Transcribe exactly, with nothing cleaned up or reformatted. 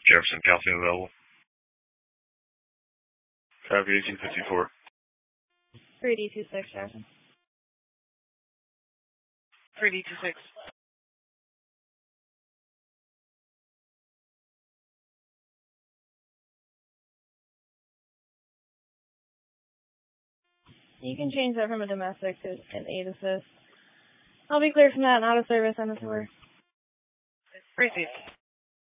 Jefferson calcium available. Copy eighteen fifty-four. three D two six, Jefferson. three D two six. You can change that from a domestic to an aid assist. I'll be cleared from that and out of service on the tour. Received.